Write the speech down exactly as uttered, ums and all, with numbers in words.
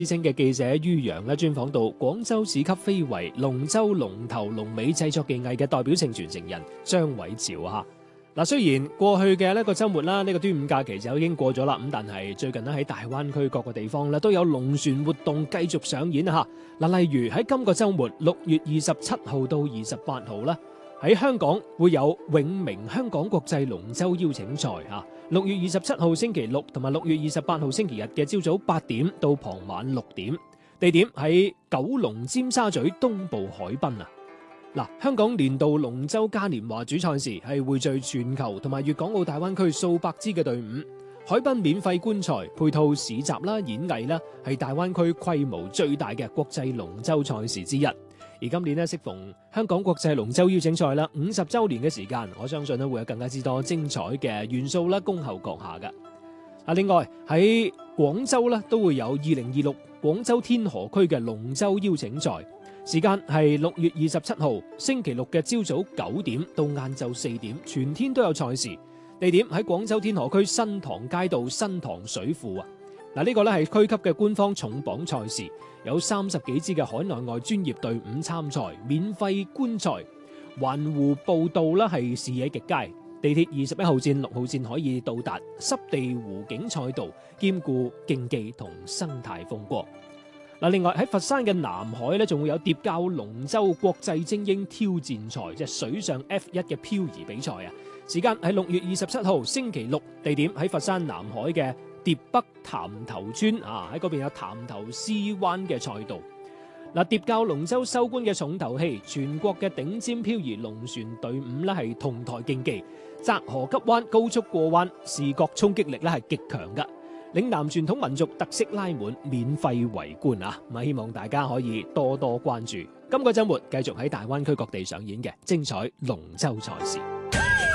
之稱嘅記者于洋咧專訪到廣州市級非遺龍舟龍頭龍尾製作技藝嘅代表性傳承人張偉潮啊。嗱，雖然過去嘅呢個週末啦，呢個端午假期就已經過咗啦，咁但係最近咧喺大灣區各個地方咧都有龍船活動繼續上演啊。嗱，例如喺今個週末六月二十七號到二十八號啦，喺香港會有永明香港國際龍舟邀請賽啊。六月二十七號星期六同埋六月二十八號星期日嘅朝早八點到傍晚六點，地點喺九龍尖沙咀東部海濱啊。嗱，香港年度龍舟嘉年華主賽事係匯聚全球同埋粵港澳大灣區數百支嘅隊伍，海濱免費觀賽，配套市集啦、演藝啦，係大灣區規模最大嘅國際龍舟賽事之一。而今年咧，適逢香港國際龍舟邀請賽啦五十週年嘅時間，我相信咧會有更加之多精彩嘅元素啦，恭候閣下嘅。啊，另外喺廣州咧都會有二零二六廣州天河區嘅龍舟邀請賽，時間係六月二十七號星期六嘅朝早九點到晏晝四點，全天都有賽事。地點喺廣州天河區新塘街道新塘水庫啊。嗱，呢個咧係區級嘅官方重磅賽事，有三十幾支嘅海內外專業隊伍參賽，免費觀賽。環湖步道啦係視野極佳，地鐵二十一號線、六號線可以到達濕地湖景賽道，兼顧競技同生態風光。嗱，另外喺佛山嘅南海咧，仲會有疊滘龍舟國際精英挑戰賽，即係水上 F 一嘅漂移比賽啊。時間喺六月二十七號星期六，地點喺佛山南海嘅疊北潭頭村啊，喺嗰邊有潭頭絲灣嘅賽道。嗱，疊滘龍舟收官嘅重頭戲，全國嘅頂尖漂移龍船隊伍咧係同台競技，窄河急彎、高速過彎，視覺衝擊力咧係極強噶。嶺南傳統民族特色拉滿，免費圍觀啊！咁希望大家可以多多關注。今個週末繼續喺大灣區各地上演嘅精彩龍舟賽事。